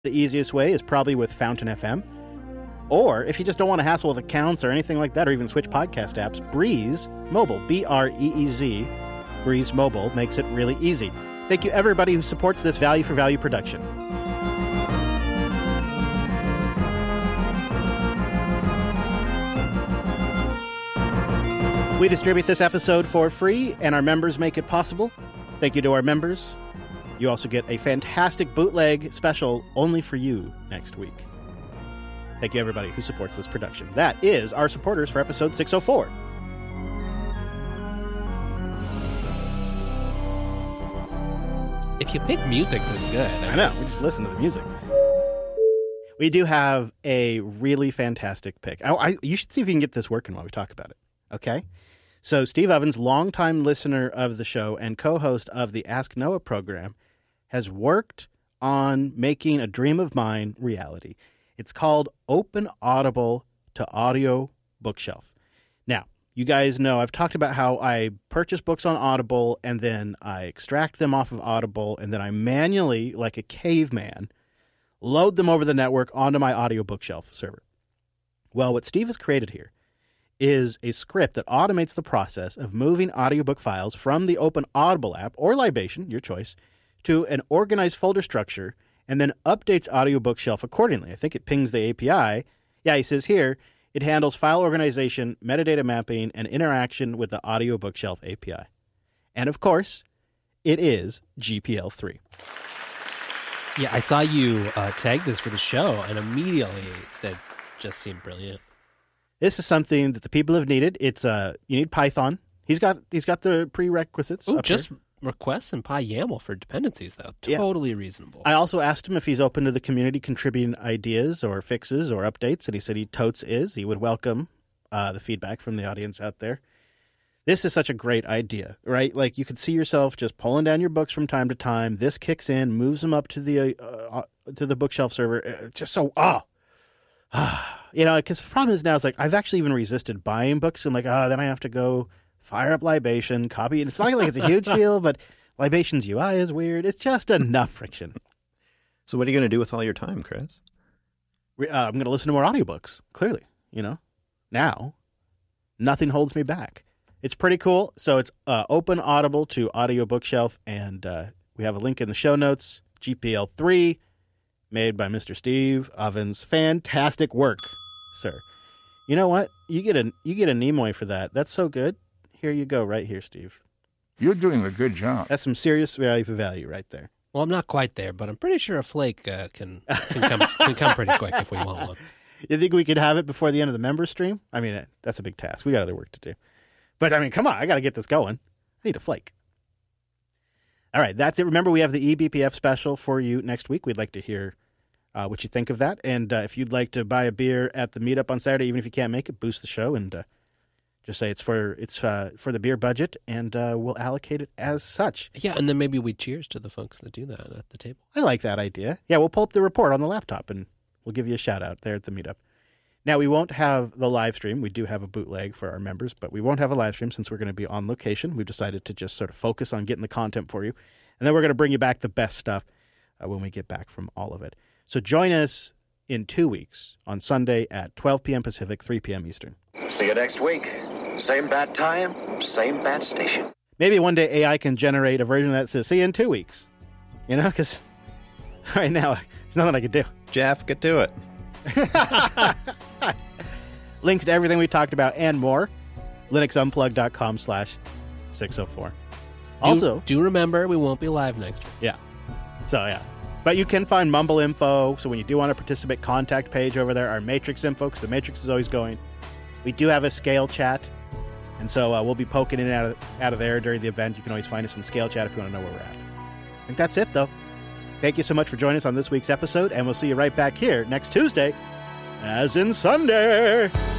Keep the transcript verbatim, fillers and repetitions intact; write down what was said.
The easiest way is probably with Fountain F M. Or if you just don't want to hassle with accounts or anything like that, or even switch podcast apps, Breeze Mobile, B R E E Z, Breeze Mobile makes it really easy. Thank you, everybody who supports this value-for-value production. We distribute this episode for free, and our members make it possible. Thank you to our members. You also get a fantastic bootleg special only for you next week. Thank you, everybody who supports this production. That is our supporters for episode six oh four. If you pick music this good... I know, we just listen to the music. We do have a really fantastic pick. I, I, you should see if you can get this working while we talk about it, okay? So Steve Ovens, longtime listener of the show and co-host of the Ask Noah program, has worked on making a dream of mine reality. It's called Open Audible to Audio Bookshelf. Now, you guys know I've talked about how I purchase books on Audible and then I extract them off of Audible and then I manually, like a caveman, load them over the network onto my audio bookshelf server. Well, what Steve has created here is a script that automates the process of moving audiobook files from the Open Audible app or Libation, your choice, to an organized folder structure and then updates Audio Bookshelf accordingly. I think it pings the A P I. Yeah, he says here, it handles file organization, metadata mapping, and interaction with the Audio Bookshelf A P I. And of course, it is G P L three. Yeah, I saw you uh, tag this for the show, and immediately that just seemed brilliant. This is something that the people have needed. It's uh, you need Python. He's got he's got the prerequisites. Ooh, up just here. Requests and PyYAML for dependencies, though. Yeah. Totally reasonable. I also asked him if he's open to the community contributing ideas or fixes or updates, and he said he totes is. He would welcome uh, the feedback from the audience out there. This is such a great idea, right? Like, you could see yourself just pulling down your books from time to time. This kicks in, moves them up to the uh, uh, to the bookshelf server. It's just so, oh. You know, because the problem is now, it's like, I've actually even resisted buying books. I'm like, oh, then I have to go fire up Libation, copy it. It's not like it's a huge deal, but Libation's U I is weird. It's just enough friction. So what are you going to do with all your time, Chris? Uh, I'm going to listen to more audiobooks, clearly, you know. Now, nothing holds me back. It's pretty cool. So it's uh, Open Audible to Audio Bookshelf, and uh, we have a link in the show notes. G P L three, made by Mister Steve Ovens. Fantastic work, sir. You know what? You get a you get a Nimoy for that. That's so good. Here you go, right here, Steve. You're doing a good job. That's some serious value for value right there. Well, I'm not quite there, but I'm pretty sure a flake uh, can can come, can come pretty quick if we want one. You think we could have it before the end of the member stream? I mean, that's a big task. We got other work to do. But, I mean, come on. I got to get this going. I need a flake. All right, that's it. Remember, we have the E B P F special for you next week. We'd like to hear uh, what you think of that. And uh, if you'd like to buy a beer at the meetup on Saturday, even if you can't make it, boost the show and uh, just say it's for it's uh, for the beer budget, and uh, we'll allocate it as such. Yeah, and then maybe we cheers to the folks that do that at the table. I like that idea. Yeah, we'll pull up the report on the laptop, and we'll give you a shout-out there at the meetup. Now, we won't have the live stream. We do have a bootleg for our members, but we won't have a live stream since we're going to be on location. We've decided to just sort of focus on getting the content for you, and then we're going to bring you back the best stuff uh, when we get back from all of it. So join us in two weeks on Sunday at twelve p.m. Pacific, three p.m. Eastern. See you next week. Same bad time, same bad station. Maybe one day A I can generate a version that says, see you in two weeks. You know, because right now, there's nothing I can do. Jeff, get to it. Links to everything we talked about and more, linuxunplug.com slash 604. Also, do, do remember, we won't be live next week. Yeah. So, yeah. But you can find Mumble info. So when you do want to participate, contact page over there. Our Matrix info, because the Matrix is always going. We do have a Scale chat. And so uh, we'll be poking in and out of, out of there during the event. You can always find us in Scale chat if you want to know where we're at. I think that's it, though. Thank you so much for joining us on this week's episode, and we'll see you right back here next Tuesday, as in Sunday.